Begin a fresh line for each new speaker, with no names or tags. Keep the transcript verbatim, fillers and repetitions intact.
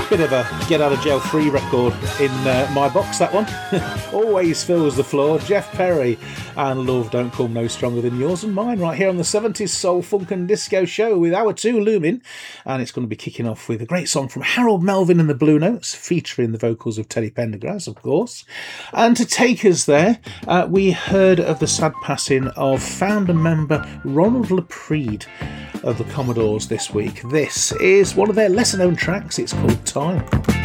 Bit of a get out of jail free record in uh, my box, that one. Always fills the floor. Jeff Perry and Love Don't Come No Stronger Than Yours and Mine, right here on the seventies Soul, Funk and Disco Show with Hour two looming. And it's going to be kicking off with a great song from Harold Melvin and the Blue Notes, featuring the vocals of Teddy Pendergrass, of course. And to take us there, uh, we heard of the sad passing of founder member Ronald Laprede of the Commodores this week. This is one of their lesser known tracks. It's called Time.